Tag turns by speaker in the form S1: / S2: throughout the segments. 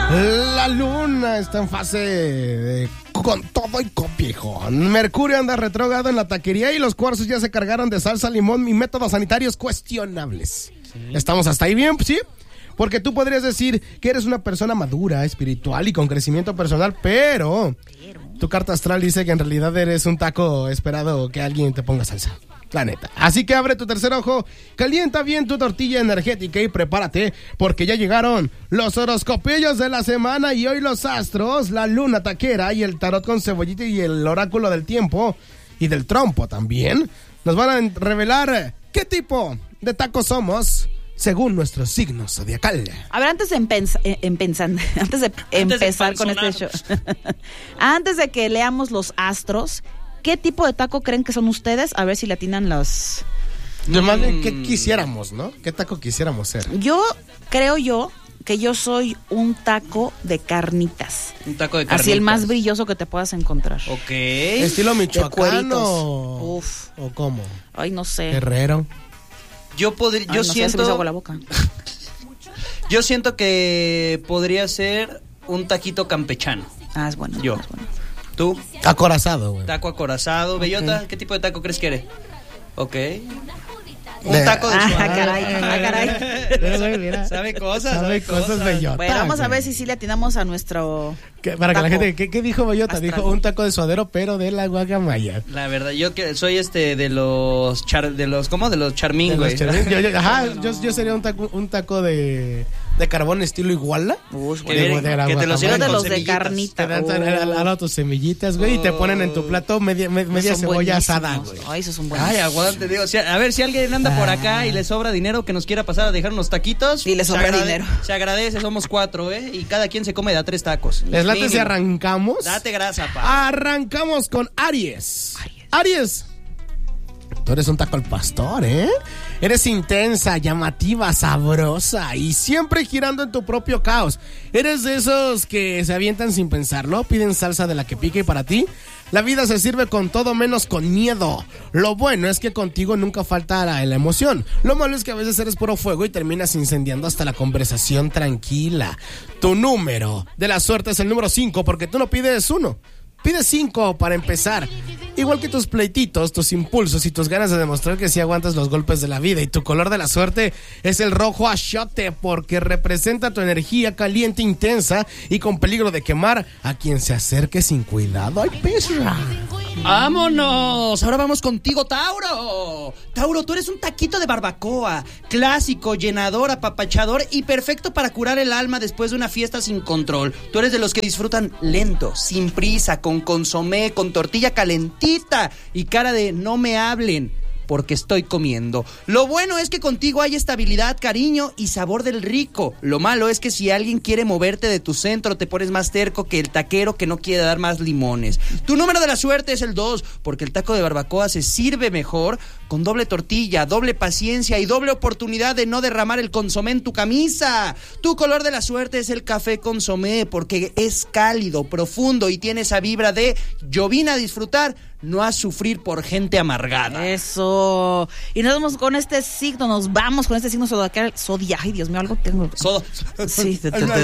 S1: La luna está en fase de con todo y copiejón. Mercurio anda retrógrado en la taquería y los cuarzos ya se cargaron de salsa, limón y métodos sanitarios cuestionables. Sí. ¿Estamos hasta ahí bien? ¿Sí? Porque tú podrías decir que eres una persona madura, espiritual y con crecimiento personal, pero tu carta astral dice que en realidad eres un taco esperado que alguien te ponga salsa. La neta. Así que abre tu tercer ojo, calienta bien tu tortilla energética y prepárate, porque ya llegaron los horoscopillos de la semana y hoy los astros, la luna taquera y el tarot con cebollita y el oráculo del tiempo y del trompo también nos van a revelar qué tipo de tacos somos según nuestro signo zodiacal.
S2: A ver, antes de empezar con este show, antes de que leamos los astros, ¿qué tipo de taco creen que son ustedes? A ver si le atinan los...
S1: Más bien, ¿qué quisiéramos, no? ¿Qué taco quisiéramos ser?
S2: Creo que yo soy un taco de carnitas.
S3: Un taco de carnitas.
S2: Así el más brilloso que te puedas encontrar.
S3: Ok.
S1: ¿Estilo michoacano?
S2: Uf.
S1: ¿O cómo?
S2: Ay, no sé.
S1: Guerrero.
S3: Yo
S2: siento... Se me hizo agua la boca.
S3: Yo siento que podría ser un taquito campechano.
S2: Ah, es bueno.
S3: Yo.
S2: Es bueno.
S3: ¿Tú?
S1: Acorazado, güey.
S3: Taco acorazado. Okay. Bellota, ¿qué tipo de taco crees que eres? Ok. Un taco de
S2: caray.
S3: Sabe cosas.
S1: Sabe cosas, Bellota.
S2: Bueno, vamos a ver si sí le atinamos a nuestro...
S1: Para que la gente... ¿Qué dijo Bellota?
S2: Astral.
S1: Dijo un taco de suadero, pero de la guacamaya.
S3: La verdad, yo que soy de los charmín, güey.
S1: Yo sería un taco de carbón estilo iguala.
S3: Que te lo sirven
S2: de
S3: con
S2: los
S3: semillitas.
S2: de carnita.
S1: Te dan a tus semillitas, güey, y te ponen en tu plato media cebolla asada, güey.
S2: Ay, esos son buenos.
S3: Ay, aguante, digo, a ver si alguien anda por acá y le sobra dinero que nos quiera pasar a dejar unos taquitos.
S2: Y le sobra dinero.
S3: Se agradece, somos 4, y cada quien se come de a 3 tacos.
S1: ¿Les late si arrancamos?
S3: Date grasa, pa.
S1: Arrancamos con Aries. Aries. Tú eres un taco al pastor, ¿eh? Eres intensa, llamativa, sabrosa y siempre girando en tu propio caos. Eres de esos que se avientan sin pensarlo, piden salsa de la que pique y para ti la vida se sirve con todo menos con miedo. Lo bueno es que contigo nunca falta la emoción. Lo malo es que a veces eres puro fuego y terminas incendiando hasta la conversación tranquila. Tu número de la suerte es el número 5 porque tú no pides 1. Pide 5 para empezar. Igual que tus pleititos, tus impulsos y tus ganas de demostrar que sí aguantas los golpes de la vida. Y tu color de la suerte es el rojo achiote porque representa tu energía caliente, intensa y con peligro de quemar a quien se acerque sin cuidado. ¡Ay, perra!
S3: ¡Vámonos! Ahora vamos contigo, Tauro. Tauro, tú eres un taquito de barbacoa. Clásico, llenador, apapachador y perfecto para curar el alma después de una fiesta sin control. Tú eres de los que disfrutan lento, sin prisa, con consomé, con tortilla calentita y cara de no me hablen porque estoy comiendo. Lo bueno es que contigo hay estabilidad, cariño y sabor del rico. Lo malo es que si alguien quiere moverte de tu centro, te pones más terco que el taquero que no quiere dar más limones. Tu número de la suerte es el 2, porque el taco de barbacoa se sirve mejor con doble tortilla, doble paciencia y doble oportunidad de no derramar el consomé en tu camisa. Tu color de la suerte es el café consomé, porque es cálido, profundo y tiene esa vibra de yo vine a disfrutar, no a sufrir por gente amargada.
S2: Eso. Y nos vamos con este signo, zodiacal. Ay, Dios mío, algo tengo. Sí.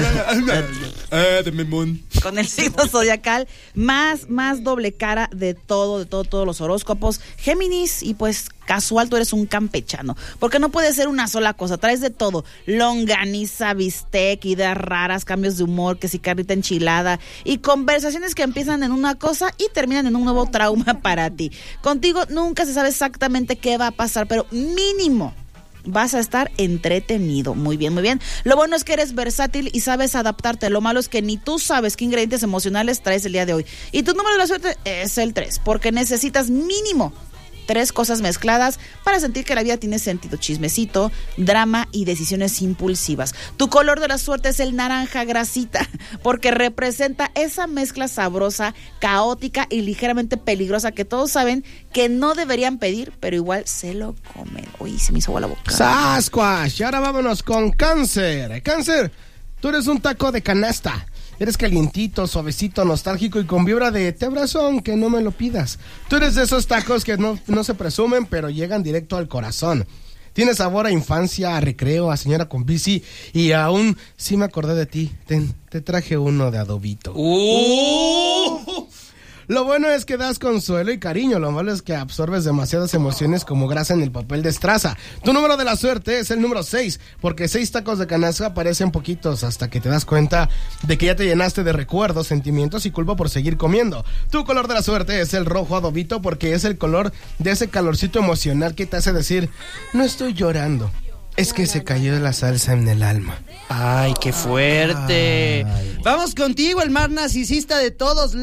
S2: Con el signo zodiacal más doble cara de todos los horóscopos. Géminis, y pues casual, tú eres un campechano. Porque no puede ser una sola cosa, traes de todo. Longaniza, bistec, ideas raras, cambios de humor, que si carnita enchilada y conversaciones que empiezan en una cosa y terminan en un nuevo trauma para ti. Contigo nunca se sabe exactamente qué va a pasar, pero mínimo vas a estar entretenido. Muy bien, muy bien. Lo bueno es que eres versátil y sabes adaptarte. Lo malo es que ni tú sabes qué ingredientes emocionales traes el día de hoy. Y tu número de la suerte es el 3, porque necesitas mínimo 3 cosas mezcladas para sentir que la vida tiene sentido: chismecito, drama y decisiones impulsivas. Tu color de la suerte es el naranja grasita, porque representa esa mezcla sabrosa, caótica y ligeramente peligrosa que todos saben que no deberían pedir, pero igual se lo comen. Uy, se me hizo agua la boca.
S1: ¡Sasquatch! Y ahora vámonos con Cáncer. Cáncer, tú eres un taco de canasta. Eres calientito, suavecito, nostálgico y con vibra de te abrazo aunque no me lo pidas. Tú eres de esos tacos que no se presumen, pero llegan directo al corazón. Tiene sabor a infancia, a recreo, a señora con bici y aún sí me acordé de ti. Te traje uno de adobito. Lo bueno es que das consuelo y cariño, lo malo es que absorbes demasiadas emociones como grasa en el papel de estraza. Tu número de la suerte es el número 6, porque 6 tacos de canasta parecen poquitos hasta que te das cuenta de que ya te llenaste de recuerdos, sentimientos y culpa por seguir comiendo. Tu color de la suerte es el rojo adobito porque es el color de ese calorcito emocional que te hace decir, no estoy llorando. Es que se cayó la salsa en el alma.
S3: ¡Ay, qué fuerte! Ay. Vamos contigo, el más narcisista de todos,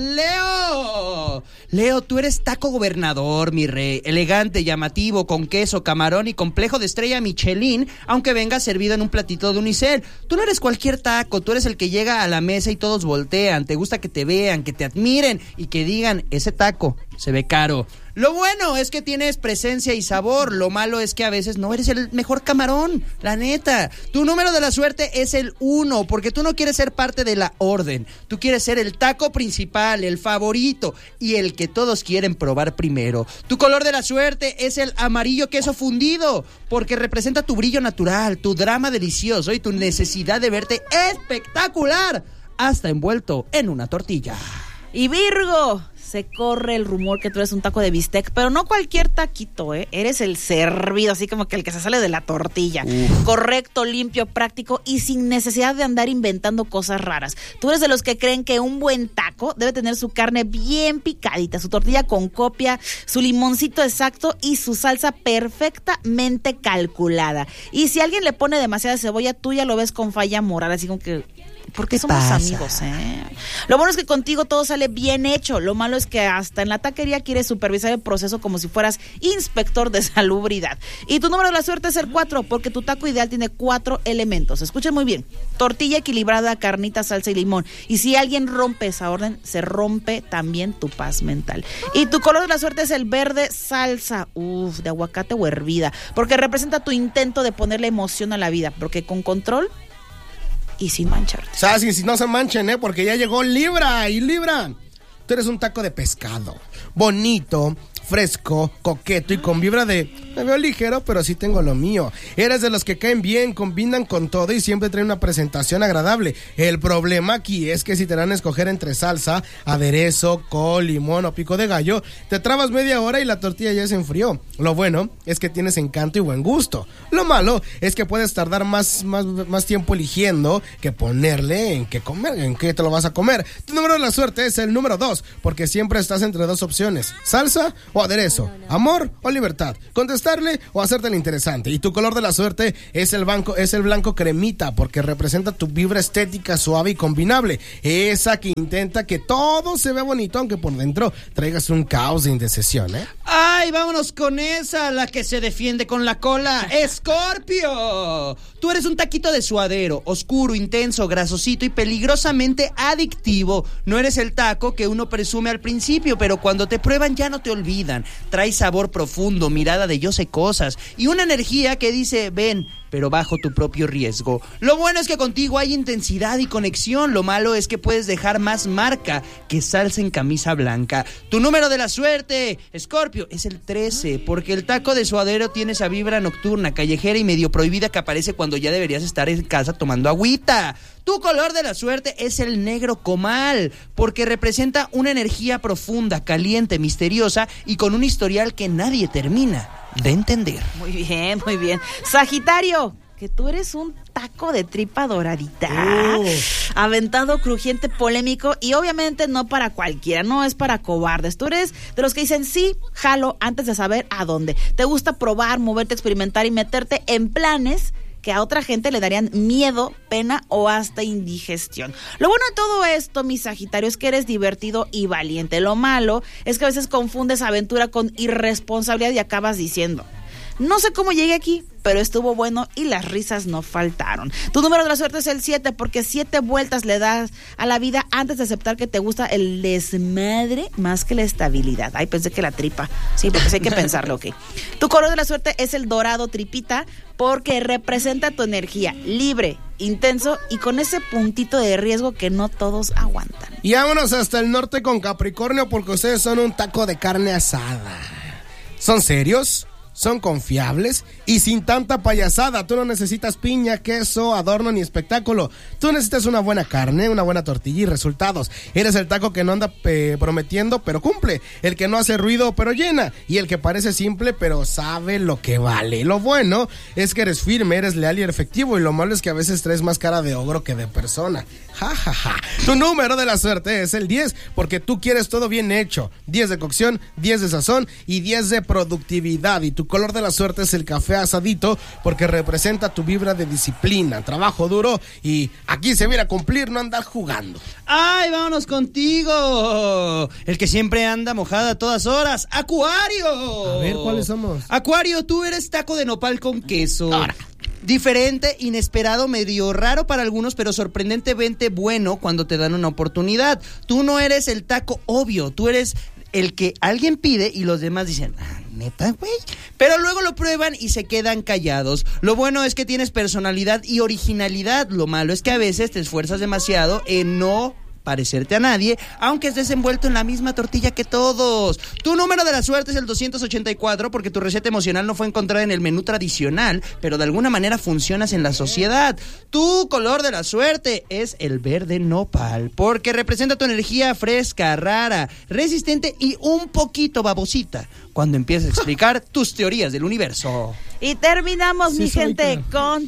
S3: Leo. Leo, tú eres taco gobernador, mi rey. Elegante, llamativo, con queso, camarón y complejo de estrella Michelin, aunque venga servido en un platito de unicel. Tú no eres cualquier taco, tú eres el que llega a la mesa y todos voltean. Te gusta que te vean, que te admiren y que digan, ese taco se ve caro. Lo bueno es que tienes presencia y sabor. Lo malo es que a veces no eres el mejor camarón, la neta. Tu número de la suerte es el 1, porque tú no quieres ser parte de la orden. Tú quieres ser el taco principal, el favorito y el que todos quieren probar primero. Tu color de la suerte es el amarillo queso fundido, porque representa tu brillo natural, tu drama delicioso y tu necesidad de verte espectacular, hasta envuelto en una tortilla.
S2: Y Virgo, se corre el rumor que tú eres un taco de bistec, pero no cualquier taquito, eres el servido, así como que el que se sale de la tortilla. Correcto, limpio, práctico y sin necesidad de andar inventando cosas raras. Tú eres de los que creen que un buen taco debe tener su carne bien picadita, su tortilla con copia, su limoncito exacto y su salsa perfectamente calculada. Y si alguien le pone demasiada cebolla, tú ya lo ves con falla moral, así como que... Porque somos amigos, Lo bueno es que contigo todo sale bien hecho. Lo malo es que hasta en la taquería quieres supervisar el proceso como si fueras inspector de salubridad. Y tu número de la suerte es el 4, porque tu taco ideal tiene 4 elementos. Escuchen muy bien. Tortilla equilibrada, carnita, salsa y limón. Y si alguien rompe esa orden, se rompe también tu paz mental. Y tu color de la suerte es el verde salsa. De aguacate o hervida. Porque representa tu intento de ponerle emoción a la vida. Porque con control... y sin mancharte.
S1: O sea, si no se manchen, porque ya llegó Libra. Y Libra, tú eres un taco de pescado. Bonito, fresco, coqueto y con vibra de... me veo ligero, pero sí tengo lo mío. Eres de los que caen bien, combinan con todo y siempre traen una presentación agradable. El problema aquí es que si te dan a escoger entre salsa, aderezo, col, limón o pico de gallo, te trabas media hora y la tortilla ya se enfrió. Lo bueno es que tienes encanto y buen gusto. Lo malo es que puedes tardar más tiempo eligiendo que ponerle en qué comer, en qué te lo vas a comer. Tu número de la suerte es el número 2, porque siempre estás entre dos opciones: salsa o aderezo, amor o libertad, contestarle o hacértelo interesante. Y tu color de la suerte es el blanco cremita, porque representa tu vibra estética suave y combinable, esa que intenta que todo se vea bonito, aunque por dentro traigas un caos de indecisión,
S3: ¡Ay, vámonos con esa, la que se defiende con la cola! ¡Escorpio! Tú eres un taquito de suadero, oscuro, intenso, grasosito y peligrosamente adictivo. No eres el taco que uno presume al principio, pero cuando te prueban ya no te olvidan. Trae sabor profundo, mirada de yo sé cosas y una energía que dice, ven, pero bajo tu propio riesgo. Lo bueno es que contigo hay intensidad y conexión. Lo malo es que puedes dejar más marca que salsa en camisa blanca. Tu número de la suerte, Escorpio, es el 13, porque el taco de suadero tiene esa vibra nocturna, callejera y medio prohibida que aparece cuando ya deberías estar en casa tomando agüita. Tu color de la suerte es el negro comal, porque representa una energía profunda, caliente, misteriosa y con un historial que nadie termina de entender.
S2: Muy bien, muy bien. Sagitario, que tú eres un taco de tripa doradita, aventado, crujiente, polémico y obviamente no para cualquiera, no es para cobardes. Tú eres de los que dicen sí, jalo antes de saber a dónde. Te gusta probar, moverte, experimentar y meterte en planes que a otra gente le darían miedo, pena o hasta indigestión. Lo bueno de todo esto, mi Sagitario, es que eres divertido y valiente. Lo malo es que a veces confundes aventura con irresponsabilidad y acabas diciendo, no sé cómo llegué aquí, pero estuvo bueno y las risas no faltaron. Tu número de la suerte es el 7, porque 7 vueltas le das a la vida antes de aceptar que te gusta el desmadre más que la estabilidad. Ay, pensé que la tripa. Sí, porque sí hay que pensarlo, ok. Tu color de la suerte es el dorado tripita, porque representa tu energía libre, intenso y con ese puntito de riesgo que no todos aguantan.
S1: Y vámonos hasta el norte con Capricornio, porque ustedes son un taco de carne asada. ¿Son serios? son confiables y sin tanta payasada. Tú no necesitas piña, queso, adorno ni espectáculo. Tú necesitas una buena carne, una buena tortilla y resultados. Eres el taco que no anda prometiendo pero cumple, el que no hace ruido pero llena y el que parece simple pero sabe lo que vale. Lo bueno es que eres firme, eres leal y efectivo, y lo malo es que a veces traes más cara de ogro que de persona. Ja, ja, ja. Tu número de la suerte es el 10 porque tú quieres todo bien hecho. 10 de cocción, 10 de sazón y 10 de productividad. Y tu color de la suerte es el café asadito porque representa tu vibra de disciplina, trabajo duro, y aquí se viene a cumplir, no andar jugando.
S3: ¡Ay, vámonos contigo! El que siempre anda mojada a todas horas, ¡Acuario!
S1: A ver, ¿cuáles somos?
S3: Acuario, tú eres taco de nopal con queso.
S1: Ahora.
S3: Diferente, inesperado, medio raro para algunos, pero sorprendentemente bueno cuando te dan una oportunidad. Tú no eres el taco obvio, tú eres el que alguien pide y los demás dicen, ¿neta, güey? Pero luego lo prueban y se quedan callados. Lo bueno es que tienes personalidad y originalidad. Lo malo es que a veces te esfuerzas demasiado en no parecerte a nadie, aunque estés envuelto en la misma tortilla que todos. Tu número de la suerte es el 284 porque tu receta emocional no fue encontrada en el menú tradicional, pero de alguna manera funcionas en la sociedad. Tu color de la suerte es el verde nopal porque representa tu energía fresca, rara, resistente y un poquito babosita cuando empiezas a explicar tus teorías del universo.
S2: Y terminamos,
S1: Sí,
S2: mi
S1: soy
S2: gente,
S1: cara.
S2: con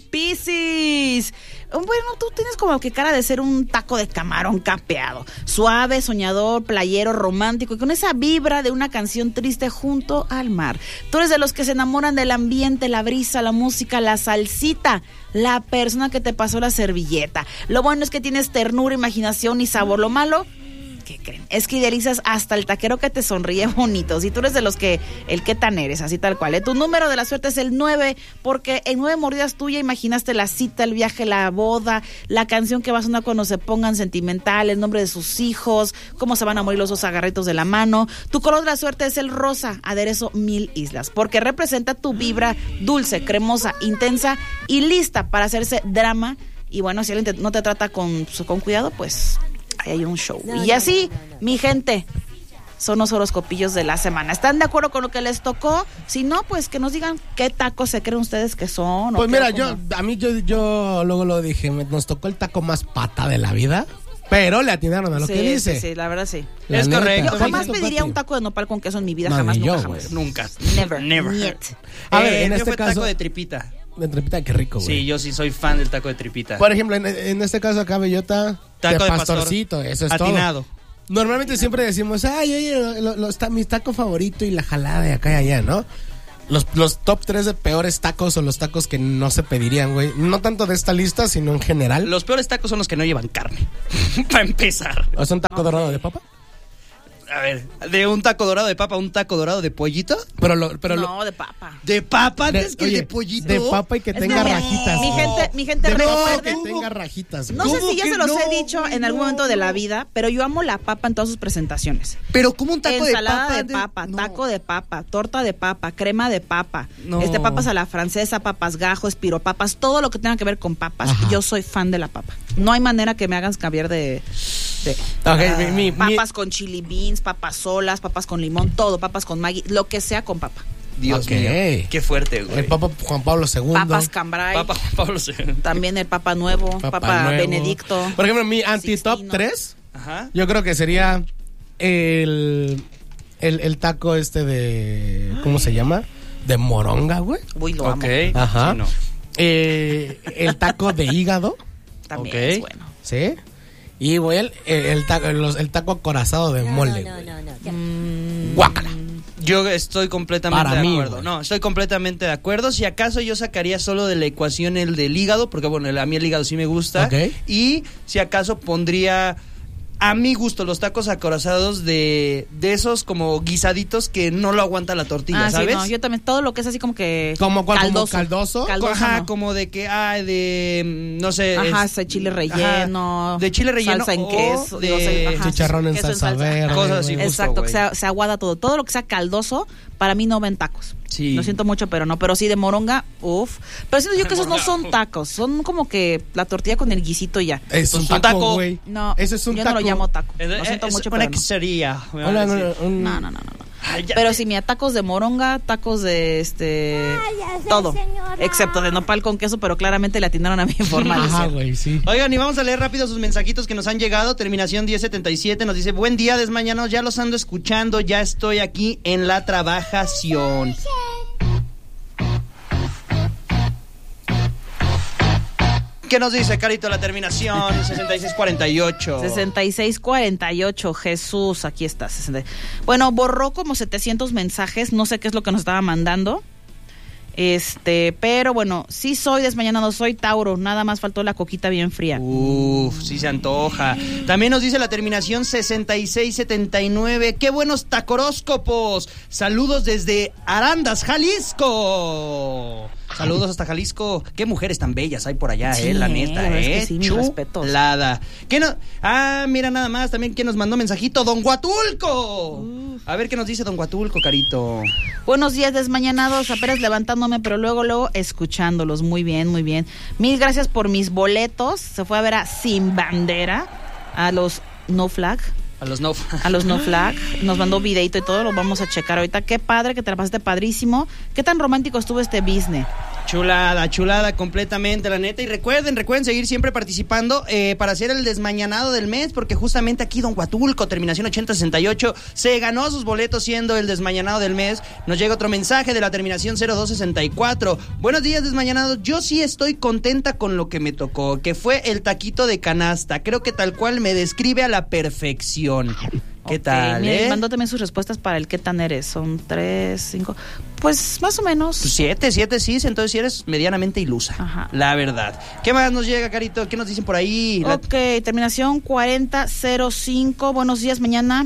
S2: Piscis. Bueno, tú tienes como que cara de ser un taco de camarón capeado. Suave, soñador, playero, romántico y con esa vibra de una canción triste junto al mar. Tú eres de los que se enamoran del ambiente, la brisa, la música, la salsita, la persona que te pasó la servilleta. Lo bueno es que tienes ternura, imaginación y sabor. Lo malo, ¿qué creen? Es que idealizas hasta el taquero que te sonríe bonito. Si tú eres de los que, el que tan eres, así tal cual. Tu número de la suerte es el 9, porque en 9 mordidas tuya imaginaste la cita, el viaje, la boda, la canción que va a sonar cuando se pongan sentimental, el nombre de sus hijos, cómo se van a morir los dos agarritos de la mano. Tu color de la suerte es el rosa, aderezo 1000 islas, porque representa tu vibra dulce, cremosa, intensa y lista para hacerse drama. Y bueno, si alguien no te trata con cuidado, pues ahí hay un show. Y así, mi gente, son los horoscopillos de la semana. ¿Están de acuerdo con lo que les tocó? Si no, pues que nos digan qué tacos se creen ustedes que son.
S1: Pues
S2: o
S1: mira,
S2: qué,
S1: yo luego lo dije, nos tocó el taco más pata de la vida, pero le atinaron a lo
S2: sí,
S1: que dice.
S2: Sí, la verdad sí.
S1: La
S3: Es
S1: neta.
S3: correcto.
S2: Yo
S3: Yo
S2: jamás
S1: Fíjate,
S2: pediría
S1: papi.
S2: un taco de nopal con queso en mi vida,
S1: No,
S2: jamás,
S1: ni
S2: nunca,
S1: yo,
S2: jamás.
S1: güey.
S3: Nunca.
S2: Never. Niet.
S1: A ver, en
S3: mío
S1: este
S3: fue
S1: caso,
S3: taco de tripita.
S1: de tripita, qué rico, güey.
S3: Sí, yo sí soy fan del taco de tripita.
S1: Por ejemplo, en este caso acá, bellota,
S3: Taco de
S1: pastorcito, eso es
S3: atinado.
S1: todo. Normalmente siempre decimos, ay, oye, mi taco favorito y la jalada de acá y allá, ¿no? Los top 3 de peores tacos o los tacos que no se pedirían, güey. No tanto de esta lista, sino en general.
S3: Los peores tacos son los que no llevan carne. Para empezar.
S1: ¿O son taco dorado de papa?
S3: A ver, de un taco dorado de papa a un taco dorado de pollito.
S2: No, de papa.
S3: ¿De papa antes que el
S1: oye,
S3: de pollito?
S1: de papa y que
S2: Es
S1: tenga
S2: que
S1: rajitas.
S2: mi gente
S1: de papa que
S2: recuerden.
S1: tenga rajitas,
S2: No
S1: güey.
S2: sé si ya
S3: que
S2: se los
S3: no,
S2: he dicho
S3: güey,
S2: en algún
S3: no,
S2: momento de la
S3: no.
S2: vida, pero yo amo la papa en todas sus presentaciones.
S3: Pero como un taco
S2: Ensalada
S3: de papa.
S2: de papa, taco de papa, torta de papa, crema de papa,
S3: No.
S2: papas a la francesa, papas gajos, piropapas, todo lo que tenga que ver con papas.
S1: Ajá.
S2: Yo soy fan de la papa. No hay manera que me hagas cambiar de
S1: Ok,
S2: papas con chili beans, papas solas, papas con limón, todo, papas con Maggi, lo que sea con papa.
S3: Dios
S1: Ok.
S3: mío. Qué fuerte, güey.
S1: el Papa Juan Pablo II.
S2: Papas cambray,
S3: Papa Juan Pablo II.
S2: también el papa nuevo, papa
S1: Nuevo.
S2: Benedicto.
S1: Por ejemplo, mi anti-top
S2: Sixtino.
S1: 3,
S3: Ajá.
S1: yo creo que sería el taco este de... ¿Cómo se llama? De moronga, güey.
S2: Uy, lo amo.
S3: Ok.
S1: Ajá.
S3: Sí, no.
S1: El taco de hígado,
S2: También
S3: Ok.
S2: es bueno.
S1: ¿sí? Y, güey, el taco acorazado de mole, güey. Guácala.
S3: Yo estoy completamente
S1: Para
S3: de
S1: mí,
S3: acuerdo.
S1: güey.
S3: No, estoy completamente de acuerdo. Si acaso yo sacaría solo de la ecuación el del hígado, porque bueno, a mí el hígado sí me gusta.
S1: Ok.
S3: Y si acaso pondría a mi gusto los tacos acorazados de esos como guisaditos que no lo aguanta la tortilla, ¿sabes?
S2: Sí, no, yo también, todo lo que es así como que
S1: ¿Como cuál? ¿Como
S2: caldoso.
S1: caldoso?
S3: Ajá,
S2: no.
S3: como de que, no sé.
S2: Ajá,
S3: es-
S2: ese chile relleno.
S3: Ajá, de chile relleno
S2: salsa en
S3: o
S2: queso.
S3: de
S1: chicharrón en
S2: queso
S1: salsa verde,
S3: Cosas así.
S1: güey.
S2: Exacto,
S3: Justo,
S2: que se aguada todo. Todo lo que sea caldoso, para mí no ven tacos.
S3: Sí.
S2: Lo siento mucho, pero no. Pero sí, de moronga, uff. Pero siento yo que esos no son tacos. Son como que la tortilla con el guisito y ya.
S1: Es un
S3: Pues un
S1: taco,
S3: taco.
S1: güey.
S2: No,
S1: Ese es un
S2: yo
S1: taco.
S2: no lo llamo taco.
S3: Es,
S2: Lo siento
S3: es
S2: mucho,
S3: una
S2: pero no.
S3: quesería. me
S1: Hola,
S3: van a decir.
S1: no,
S2: No. Pero sí, mira, tacos de moronga, tacos de todo. Excepto de nopal con queso, pero claramente le atinaron a mi forma.
S1: Ajá, güey, sí.
S3: Oigan, y vamos a leer rápido sus mensajitos que nos han llegado. Terminación 1077 nos dice: buen día, desmañanos, ya los ando escuchando, ya estoy aquí en la trabajación. ¿Qué nos dice, Carito, la terminación 6648?
S2: 6648, Jesús, aquí está. Bueno, borró como 700 mensajes, no sé qué es lo que nos estaba mandando. Pero bueno, sí soy desmañanado, soy Tauro, nada más faltó la coquita bien fría.
S3: Uf, sí se antoja. También nos dice la terminación 6679, qué buenos tacoróscopos. Saludos desde Arandas, Jalisco. Saludos hasta Jalisco. Qué mujeres tan bellas hay por allá,
S2: sí,
S3: la neta,
S2: es que sí, mis respetos.
S3: Chulada. ¿Qué no? Ah, mira nada más, también quién nos mandó mensajito, Don Guatulco. A ver qué nos dice Don Guatulco, Carito.
S2: Buenos días, desmañanados, apenas levantándome, pero luego escuchándolos. Muy bien, muy bien. Mil gracias por mis boletos. Se fue a ver a Sin Bandera, a los No Flag.
S3: A los No
S2: Flag. Nos mandó videito y todo, lo vamos a checar ahorita. Qué padre, que te la pasaste padrísimo. Qué tan romántico estuvo este business.
S3: Chulada completamente, la neta. Y recuerden seguir siempre participando para hacer el desmañanado del mes, porque justamente aquí Don Guatulco, terminación 8068, se ganó sus boletos siendo el desmañanado del mes. Nos llega otro mensaje de la terminación 0264. Buenos días, desmañanados. Yo sí estoy contenta con lo que me tocó, que fue el taquito de canasta. Creo que tal cual me describe a la perfección. ¿Qué tal,
S2: mira, mandó también sus respuestas para el qué tan eres. Son 3, 5, pues más o menos.
S3: 7 sí, entonces sí eres medianamente ilusa.
S2: Ajá.
S3: La verdad. ¿Qué más nos llega, Carito? ¿Qué nos dicen por ahí?
S2: Ok, terminación 4005. Buenos días, mañana.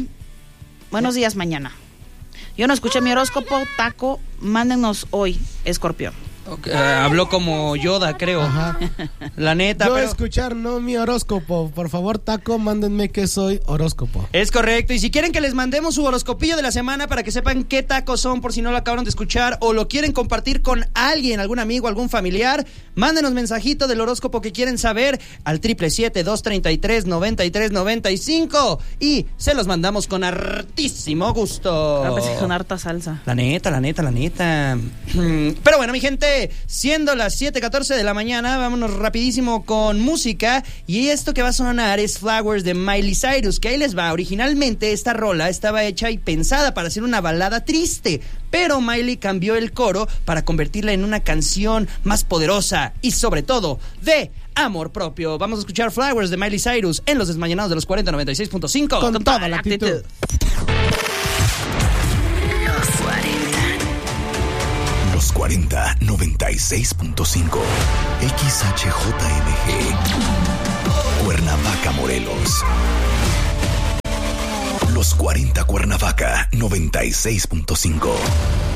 S2: Yo no escuché mi horóscopo, taco. Mándenos hoy, Escorpión.
S3: Okay, habló como Yoda, creo.
S1: Ajá.
S3: La neta,
S1: Yo
S3: pero...
S1: escuchar, no mi horóscopo. Por favor, taco, mándenme que soy horóscopo.
S3: Es correcto. Y si quieren que les mandemos su horoscopillo de la semana para que sepan qué tacos son, por si no lo acabaron de escuchar, o lo quieren compartir con alguien, algún amigo, algún familiar, mándenos mensajito del horóscopo que quieren saber al 777-233-9395 y se los mandamos con hartísimo gusto.
S2: A veces con harta salsa.
S3: La neta. Pero bueno, mi gente, siendo las 7:14 de la mañana, vámonos rapidísimo con música. Y esto que va a sonar es Flowers de Miley Cyrus, que ahí les va. Originalmente esta rola estaba hecha y pensada para ser una balada triste, pero Miley cambió el coro para convertirla en una canción más poderosa y sobre todo de amor propio. Vamos a escuchar Flowers de Miley Cyrus en los desmañanados de los 4096.5
S1: con toda la actitud.
S4: Los 4096.5 XHJMG Cuernavaca, Morelos. Los 40 Cuernavaca 96.5.